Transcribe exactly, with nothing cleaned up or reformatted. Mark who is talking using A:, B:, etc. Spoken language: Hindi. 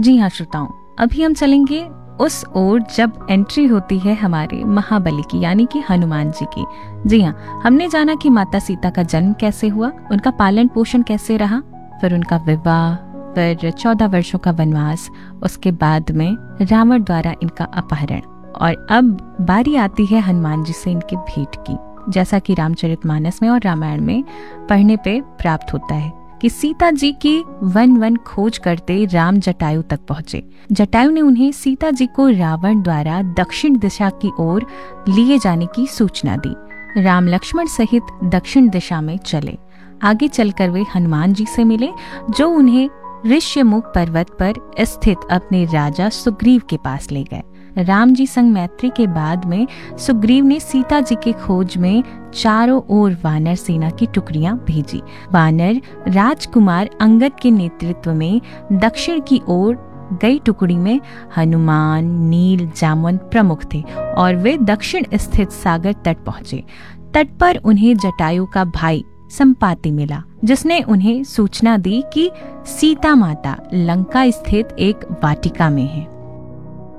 A: जी हाँ श्रोताओं, अभी हम चलेंगे उस ओर जब एंट्री होती है हमारे महाबली की, यानी कि हनुमान जी की। जी हाँ, हमने जाना कि माता सीता का जन्म कैसे हुआ, उनका पालन पोषण कैसे रहा, फिर उनका विवाह, फिर चौदह वर्षों का वनवास, उसके बाद में रावण द्वारा इनका अपहरण, और अब बारी आती है हनुमान जी से इनके भेंट की। जैसा कि रामचरितमानस में और रामायण में पढ़ने पे प्राप्त होता है कि सीता जी की वन वन खोज करते राम जटायु तक पहुंचे। जटायु ने उन्हें सीता जी को रावण द्वारा दक्षिण दिशा की ओर लिए जाने की सूचना दी। राम लक्ष्मण सहित दक्षिण दिशा में चले। आगे चलकर वे हनुमान जी से मिले, जो उन्हें ऋष्यमुख पर्वत पर स्थित अपने राजा सुग्रीव के पास ले गए। राम जी संग मैत्री के बाद में सुग्रीव ने सीता जी के खोज में चारों ओर वानर सेना की टुकड़ियां भेजी। वानर राजकुमार अंगद के नेतृत्व में दक्षिण की ओर गई टुकड़ी में हनुमान, नील, जामुन प्रमुख थे और वे दक्षिण स्थित सागर तट पहुंचे। तट पर उन्हें जटायु का भाई संपाति मिला, जिसने उन्हें सूचना दी कि सीता माता लंका स्थित एक वाटिका में है।